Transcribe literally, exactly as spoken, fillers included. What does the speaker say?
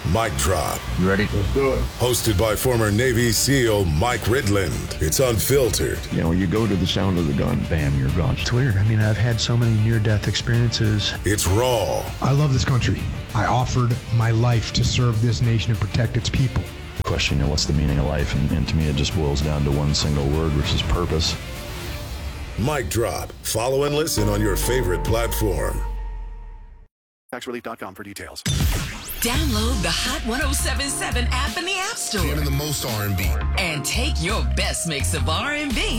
Mic Drop. You ready? Let's do it. Hosted by former Navy SEAL Mike Ridland. It's unfiltered. You know, you go to the sound of the gun, bam, you're gone. It's weird. I mean, I've had so many near-death experiences. It's raw. I love this country. I offered my life to serve this nation and protect its people. Question, you know, what's the meaning of life? And, and to me, it just boils down to one single word, which is purpose. Mic Drop. Follow and listen on your favorite platform. tax relief dot com for details. Download the Hot one oh seven point seven app in the App Store. Jamming the most R and B. And take your best mix of R and B